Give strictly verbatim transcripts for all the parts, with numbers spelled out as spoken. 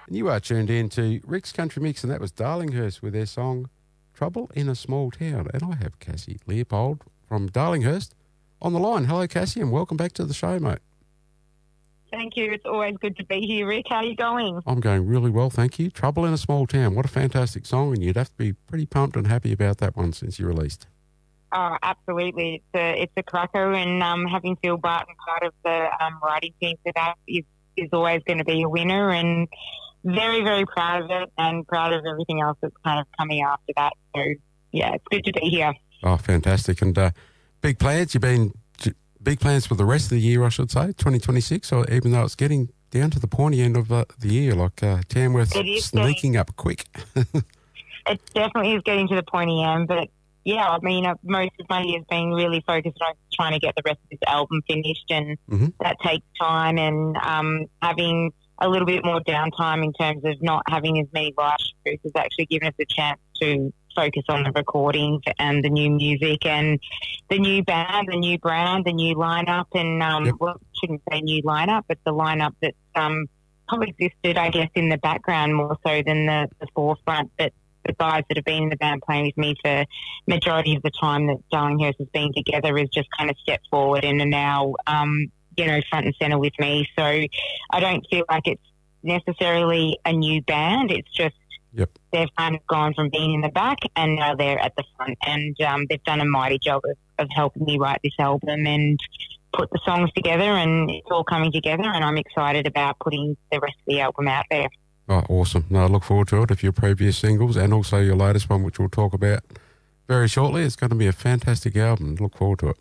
And you are tuned in to Rick's Country Mix, and that was Darlinghurst with their song Trouble in a Small Town. And I have Cassie Leopold from Darlinghurst on the line. Hello, Cassie, and welcome back to the show, mate. Thank you. It's always good to be here, Rick. How are you going? I'm going really well, thank you. Trouble in a Small Town. What a fantastic song, and you'd have to be pretty pumped and happy about that one since you released. Oh, absolutely. It's a, it's a cracker, and um, having Phil Barton part of the um, writing team for that is, is always going to be a winner, and very, very proud of it and proud of everything else that's kind of coming after that. So, yeah, it's good to be here. Oh, fantastic. And uh, big plans? You've been big plans for the rest of the year, I should say, twenty twenty-six, or even though it's getting down to the pointy end of uh, the year, like uh, Tamworth sneaking getting, up quick. It definitely is getting to the pointy end, but yeah, I mean, uh, most of my year has been really focused on trying to get the rest of this album finished, and mm-hmm. that takes time, and um, having a little bit more downtime in terms of not having as many live shows has actually given us a chance to focus on the recordings and the new music and the new band, the new brand, the new lineup, and um, yep. well, I shouldn't say new lineup, but the lineup that's um, coexisted, I guess, in the background more so than the, the forefront. But the guys that have been in the band playing with me for majority of the time that Darlinghurst has been together has just kind of stepped forward and are now, um, you know, front and centre with me. So I don't feel like it's necessarily a new band. It's just Yep. they've kind of gone from being in the back and now they're at the front, and um, they've done a mighty job of, of helping me write this album and put the songs together, and it's all coming together, and I'm excited about putting the rest of the album out there. Oh, awesome. No, I look forward to it. If your previous singles and also your latest one, which we'll talk about very shortly, it's going to be a fantastic album. Look forward to it.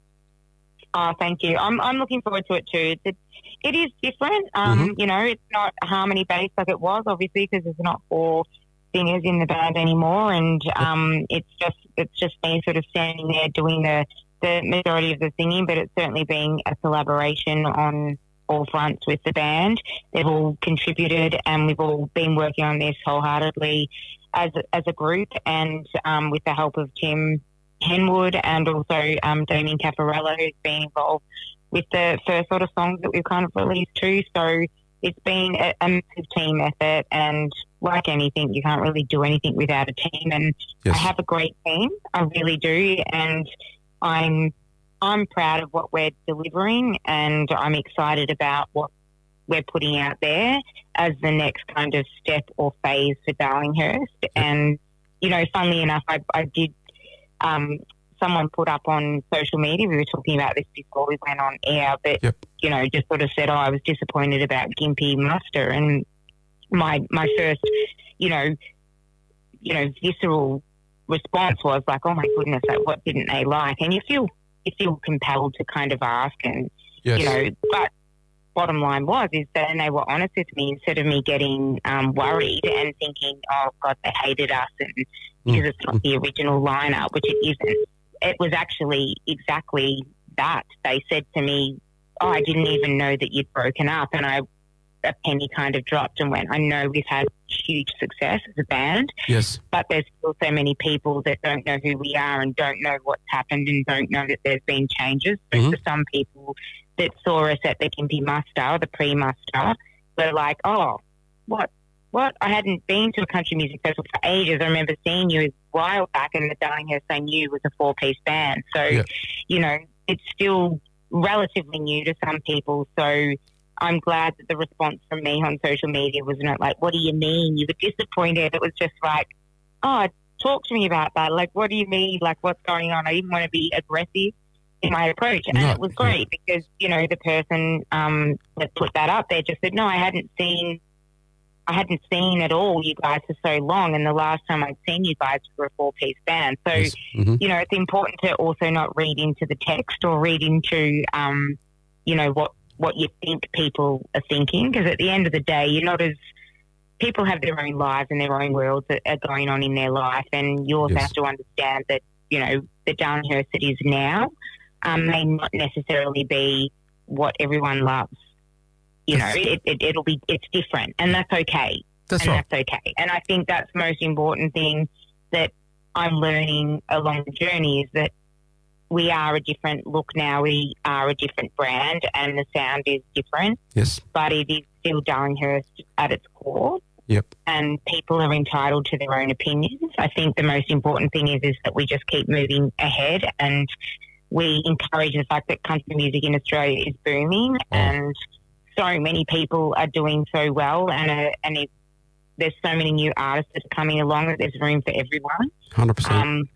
Oh, thank you. I'm I'm looking forward to it too. It's, it is different. Um, mm-hmm. You know, it's not harmony based like it was, obviously, because there's not four singers in the band anymore, and um, it's just it's just me sort of standing there doing the the majority of the singing. But it's certainly been a collaboration on all fronts with the band. They've all contributed, and we've all been working on this wholeheartedly as as a group, and um, with the help of Tim Henwood and also um, Damien Caparella, who's been involved with the first sort of songs that we've kind of released too. So it's been a, a massive team effort, and like anything, you can't really do anything without a team. And yes. I have a great team, I really do, and I'm I'm proud of what we're delivering, and I'm excited about what we're putting out there as the next kind of step or phase for Darlinghurst. Yep. And, you know, funnily enough, I, I did Um, someone put up on social media, we were talking about this before we went on air, but, yep. you know, just sort of said, oh, I was disappointed about Gympie Muster. And my my first, you know, you know, visceral response was like, oh, my goodness, like, what didn't they like? And you feel, you feel compelled to kind of ask and, yes. you know, but bottom line was is that and they were honest with me instead of me getting um, worried and thinking, oh, God, they hated us and because mm. it's not the original lineup, which it isn't. It was actually exactly that. They said to me, oh, I didn't even know that you'd broken up. And I, a penny kind of dropped and went, I know we've had huge success as a band, yes, but there's still so many people that don't know who we are and don't know what's happened and don't know that there's been changes. So mm-hmm. for some people that saw us at the Gympie Muster, the pre-Muster, were like, oh, what? What? I hadn't been to a country music festival for ages. I remember seeing you a while back, and the Darlinghurst I knew was a four-piece band. So, yeah. you know, it's still relatively new to some people. So I'm glad that the response from me on social media was not like, what do you mean? You were disappointed. It was just like, oh, talk to me about that. Like, what do you mean? Like, what's going on? I didn't want to be aggressive in my approach. And no, it was great yeah. because, you know, the person um, that put that up there just said, no, I hadn't seen I hadn't seen at all you guys for so long, and the last time I'd seen you guys were a four-piece band. So, yes. mm-hmm. you know, it's important to also not read into the text or read into, um, you know, what, what you think people are thinking, because at the end of the day, you're not as – people have their own lives and their own worlds that are going on in their life, and you also yes. have to understand that, you know, the Darlinghurst that is now um, may not necessarily be what everyone loves. You know, it, it, it'll be, it's different, and that's okay. That's and right. that's okay. And I think that's the most important thing that I'm learning along the journey is that we are a different look now. We are a different brand, and the sound is different. Yes. But it is still Darlinghurst at its core. Yep. And people are entitled to their own opinions. I think the most important thing is, is that we just keep moving ahead, and we encourage the fact that country music in Australia is booming, Oh. and so many people are doing so well, and uh, and it, there's so many new artists that are coming along that there's room for everyone. one hundred percent. Um,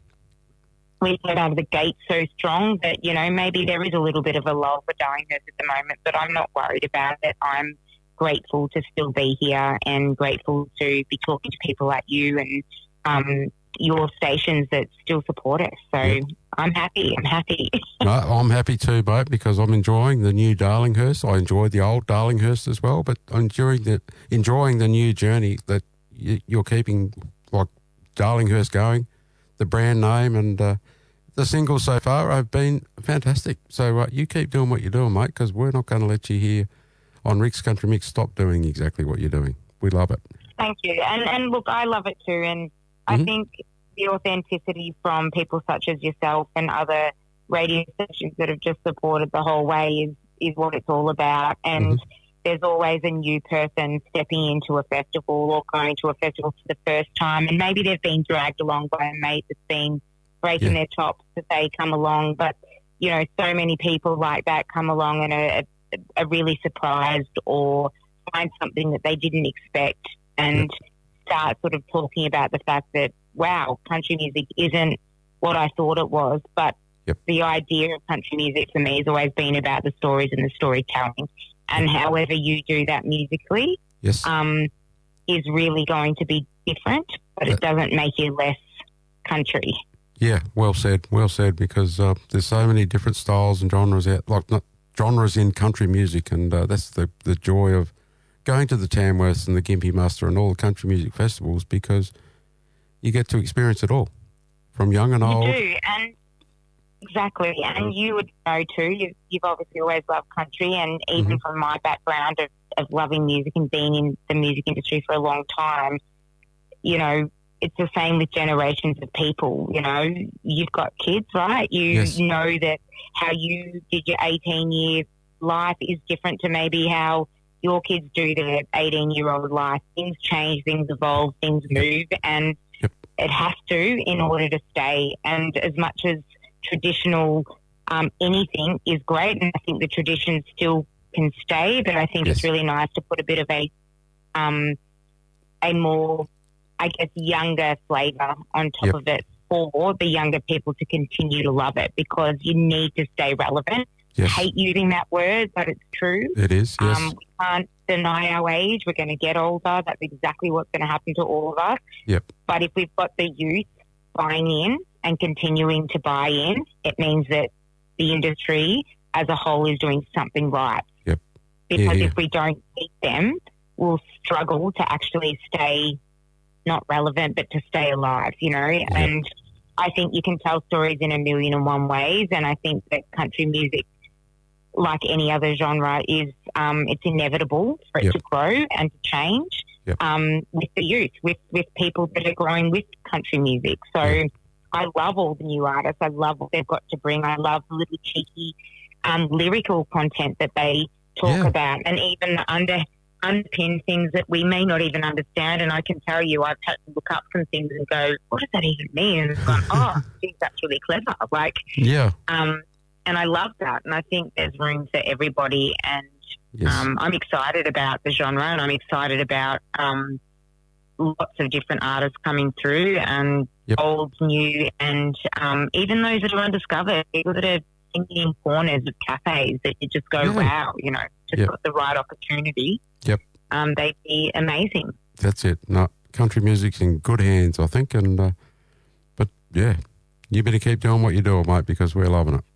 we got out of the gate so strong that, you know, maybe there is a little bit of a lull for Darlinghurst at the moment, but I'm not worried about it. I'm grateful to still be here and grateful to be talking to people like you and um, your stations that still support us. So Yeah. I'm happy. I'm happy. No, I'm happy too, mate, because I'm enjoying the new Darlinghurst. I enjoyed the old Darlinghurst as well, but I'm enjoying the, enjoying the new journey that you, you're keeping, like, Darlinghurst going, the brand name, and uh, the singles so far have been fantastic. So uh, you keep doing what you're doing, mate, because we're not going to let you here on Rick's Country Mix stop doing exactly what you're doing. We love it. Thank you. And, and look, I love it too. And I Mhm. think the authenticity from people such as yourself and other radio stations that have just supported the whole way is, is what it's all about. And Mhm. there's always a new person stepping into a festival or going to a festival for the first time. And maybe they've been dragged along by a mate that's been breaking Yeah. their chops to say come along. But, you know, so many people like that come along and are, are really surprised or find something that they didn't expect and start sort of talking about the fact that, wow, country music isn't what I thought it was. But Yep. the idea of country music for me has always been about the stories and the storytelling. And however you do that musically Yes. um, is really going to be different, but it doesn't make you less country. Yeah, well said, well said, because uh, there's so many different styles and genres out, like not genres in country music, and uh, that's the, the joy of going to the Tamworth and the Gympie Muster and all the country music festivals, because you get to experience it all, from young and old. You do, and exactly, and you would know too. You've, you've obviously always loved country, and even Mhm. from my background of, of loving music and being in the music industry for a long time, you know, it's the same with generations of people. You know, you've got kids, right? You Yes. know that how you did your eighteen-year life is different to maybe how your kids do their eighteen-year-old life. Things change, things evolve, things move, and Yep. it has to in order to stay. And as much as traditional um, anything is great, and I think the tradition still can stay, but I think Yes. it's really nice to put a bit of a um, a more, I guess, younger flavour on top Yep. of it for the younger people to continue to love it, because you need to stay relevant. Yes, Hate using that word, but it's true. it is, yes. Um, we can't deny our age. We're going to get older. That's exactly what's going to happen to all of us. Yep. But if we've got the youth buying in and continuing to buy in, it means that the industry as a whole is doing something right. Yep. Because Yeah, yeah. if we don't keep them, we'll struggle to actually stay not relevant, but to stay alive, you know? And I think you can tell stories in a million and one ways. And I think that country music, like any other genre, is um, it's inevitable for it Yep. to grow and to change Yep. um, with the youth, with, with people that are growing with country music. So Yeah. I love all the new artists. I love what they've got to bring. I love the little cheeky um, lyrical content that they talk Yeah. about, and even the under underpin things that we may not even understand. And I can tell you, I've had to look up some things and go, what does that even mean? And I've gone, oh, geez, that's really clever. Like, Yeah, um, and I love that. And I think there's room for everybody. And yes. um, I'm excited about the genre, and I'm excited about um, lots of different artists coming through, and Yep. old, new, and um, even those that are undiscovered, people that are singing in corners of cafes that you just go, Yeah. wow, you know, just Yep. got the right opportunity. Yep. Um, they'd be amazing. That's it. No, country music's in good hands, I think. And uh, but yeah, you better keep doing what you're doing, mate, because we're loving it.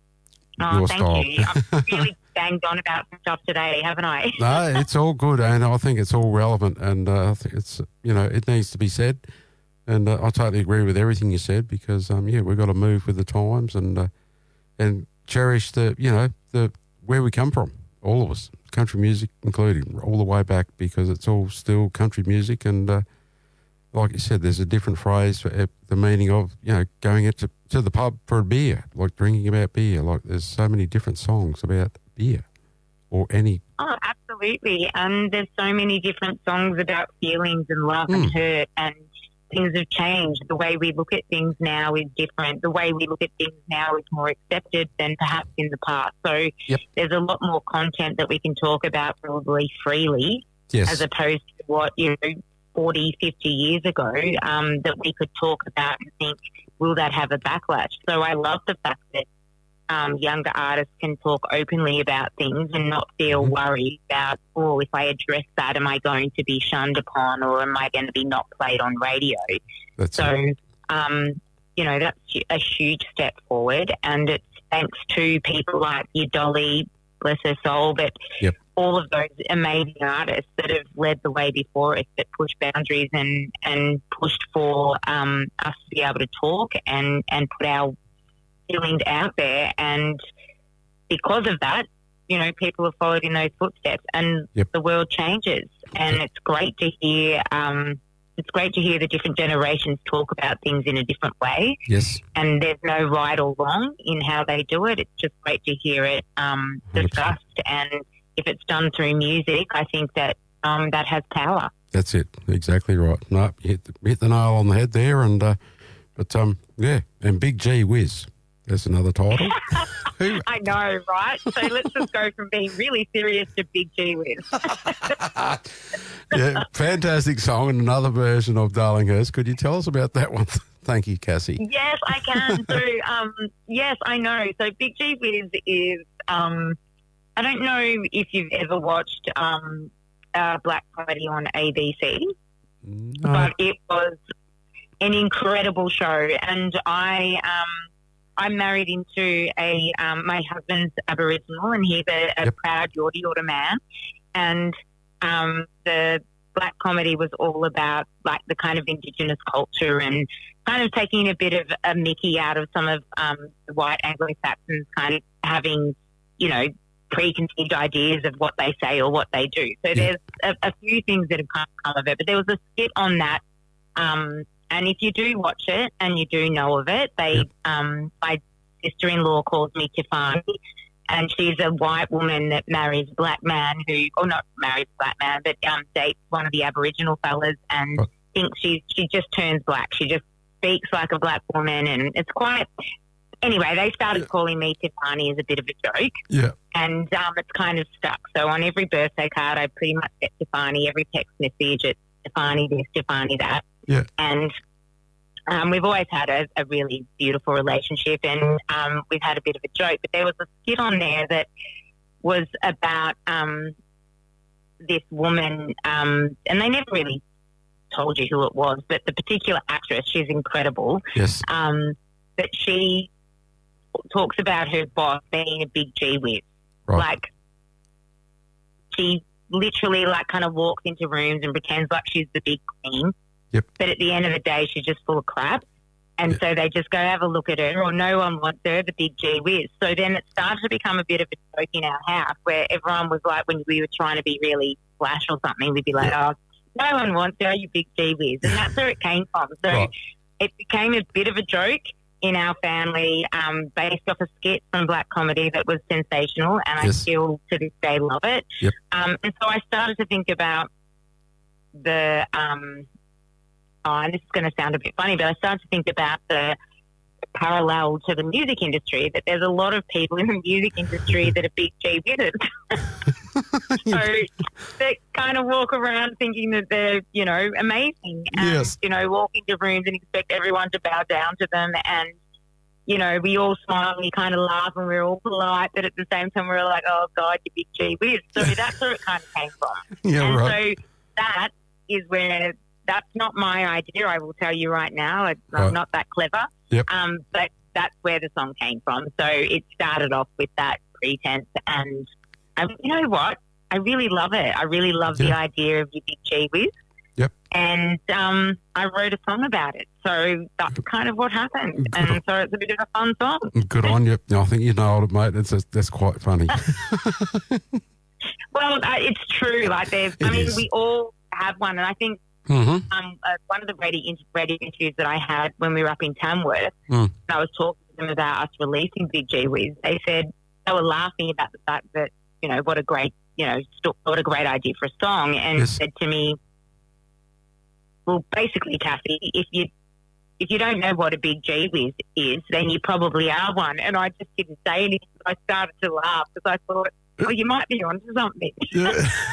Oh, Your thank style. you. I've really banged on about some stuff today, haven't I? No, it's all good, and I think it's all relevant, and uh, I think it's, you know, it needs to be said. And uh, I totally agree with everything you said, because um, yeah, we've got to move with the times and uh, and cherish the, you know, the where we come from, all of us, country music included, all the way back, because it's all still country music. And uh, like you said, there's a different phrase for uh, the meaning of, you know, going into to the pub for a beer, like drinking about beer. Like there's so many different songs about beer or any. Oh, absolutely. And there's so many different songs about feelings and love Mm. and hurt, and things have changed. The way we look at things now is different. The way we look at things now is more accepted than perhaps in the past. So Yep. there's a lot more content that we can talk about probably freely, Yes. as opposed to what, you know, forty, fifty years ago, um, that we could talk about and think, will that have a backlash? So I love the fact that um, younger artists can talk openly about things and not feel Mhm. worried about, oh, if I address that, am I going to be shunned upon, or am I going to be not played on radio? That's So, it. um, you know, that's a huge step forward, and it's thanks to people like your Dolly, bless her soul, but Yep. all of those amazing artists that have led the way before us, that pushed boundaries and, and pushed for um, us to be able to talk and, and put our feelings out there. And because of that, you know, people have followed in those footsteps, and Yep. the world changes. And it's great to hear um, it's great to hear the different generations talk about things in a different way. Yes. And there's no right or wrong in how they do it. It's just great to hear it um, one hundred percent. discussed. And if it's done through music, I think that um, that has power. That's it. Exactly right. No, you hit the, hit the nail on the head there. And uh, but um, yeah, and Big G Whiz. That's another title. Who- I know, right? So let's just go from being really serious to Big G Whiz. yeah, fantastic song and another version of Darlinghurst. Could you tell us about that one? Thank you, Cassie. Yes, I can. So, um, yes, I know. So Big G Whiz is, um, I don't know if you've ever watched um, uh, black comedy on A B C, No. but it was an incredible show. And I, um, I'm married into a, um, my husband's Aboriginal, and he's a, a Yep. proud Yorta Yorta man. And um, the black comedy was all about like the kind of Indigenous culture and kind of taking a bit of a mickey out of some of um, the white Anglo-Saxons kind of having, you know, preconceived ideas of what they say or what they do. So Yeah. there's a, a few things that have come come of it, but there was a skit on that. Um, and if you do watch it and you do know of it, they, Yep. um, my sister-in-law calls me Tiffany, and she's a white woman that marries a black man who, or not marries a black man, but um, dates one of the Aboriginal fellas and Right. thinks she she just turns black. She just speaks like a black woman, and it's quite. Anyway, they started Yeah. calling me Tiffany as a bit of a joke, Yeah. and um, it's kind of stuck. So on every birthday card, I pretty much get Tiffany. Every text message, it's Tiffany this, Tiffany that. Yeah. And um, we've always had a, a really beautiful relationship, and um, we've had a bit of a joke. But there was a skit on there that was about um, this woman, um, and they never really told you who it was, but the particular actress, she's incredible. Yes. Um, but she talks about her boss being a big G whiz. Right. Like, she literally, like, kind of walks into rooms and pretends like she's the big queen. Yep. But at the end of the day, she's just full of crap. And Yeah. so they just go have a look at her, or no one wants her, the big G whiz. So then it started to become a bit of a joke in our house, where everyone was like, when we were trying to be really flash or something, we'd be like, oh, no one wants her, you big G whiz. And that's where it came from. So Right. it became a bit of a joke in our family, um, based off a skit from black comedy that was sensational, and I Yes. still to this day love it. Yep. Um, and so I started to think about the, um, oh, and this is going to sound a bit funny, but I started to think about the parallel to the music industry, that there's a lot of people in the music industry that are big G whizzes. So they kind of walk around thinking that they're, you know, amazing, and, Yes. you know, walk into rooms and expect everyone to bow down to them, and, you know, we all smile and we kind of laugh and we're all polite, but at the same time we're like, oh, God, you big G whiz. So that's where it kind of came from. Yeah, and right. so that is where, that's not my idea, I will tell you right now. It's, Right. I'm not that clever. Yep. Um, but that's where the song came from. So it started off with that pretense, and I, you know what? I really love it. I really love the Yeah. idea of your big G whiz. Yep. And um, I wrote a song about it. So that's kind of what happened. Good. And so it's a bit of a fun song. Good on you. No, I think you nailed it, mate. It's just, that's quite funny. Well, uh, it's true. Like, there's, I It mean, is. we all have one. And I think hmm um, uh, one of the radio, radio interviews that I had when we were up in Tamworth, Mm. and I was talking to them about us releasing Big G Whiz, they said they were laughing about the fact that you know, what a great, you know, st- what a great idea for a song, and Yes. said to me, well, basically, Kathy, if you if you don't know what a big G whiz is, then you probably are one. And I just didn't say anything. I started to laugh because I thought, well, you might be onto something. Yeah.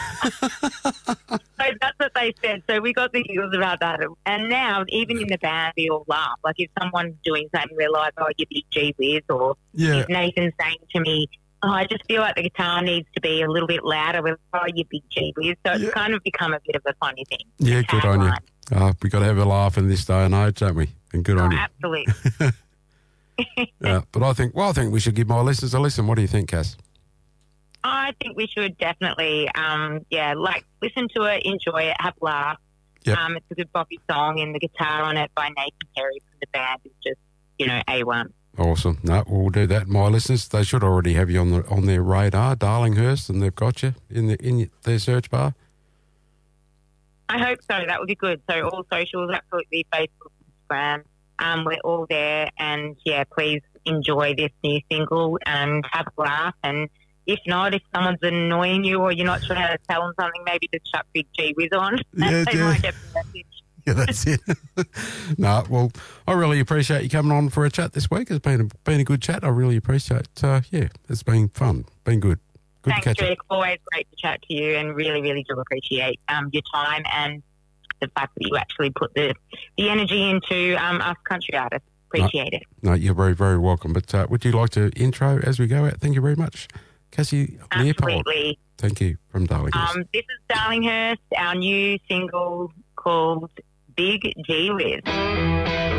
So that's what they said. So we got the giggles about that. And now, even in the band, we all laugh. Like if someone's doing something, we're like, oh, you big G whiz. Or Yeah. if Nathan's saying to me, oh, I just feel like the guitar needs to be a little bit louder. We're like, oh, you big G whiz. So it's Yeah. kind of become a bit of a funny thing. Yeah, A good on you. tagline. Uh, we got to have a laugh in this day and age, don't we? And good Oh, on you. absolutely. Yeah, but I think, well, I think we should give my listeners a listen. What do you think, Cass? I think we should definitely, um, yeah, like listen to it, enjoy it, have a laugh. Yep. Um, it's a good boppy song, and the guitar on it by Nathan Perry from the band is just, you know, A one. Awesome. No, we'll do that. My listeners, they should already have you on the on their radar, Darlinghurst, and they've got you in the in their search bar. I hope so. That would be good. So all socials, absolutely, Facebook, Instagram, um, we're all there. And yeah, please enjoy this new single and have a laugh. And if not, if someone's annoying you or you're not sure how to tell them something, maybe just chuck Big G Whiz on. Yeah, they yeah. might get the message. Yeah, that's it. No, well, I really appreciate you coming on for a chat this week. It's been a, been a good chat. I really appreciate it. Uh, yeah, it's been fun. Been good. Good Thanks, to catch Rick. up. Always great to chat to you, and really, really do appreciate um, your time and the fact that you actually put the, the energy into um, us country artists. Appreciate it. No, you're very, very welcome. But uh, would you like to intro as we go out? Thank you very much, Cassie Leopold. Absolutely. Thank you from Darlinghurst. Um, this is Darlinghurst, our new single called Big G Whiz.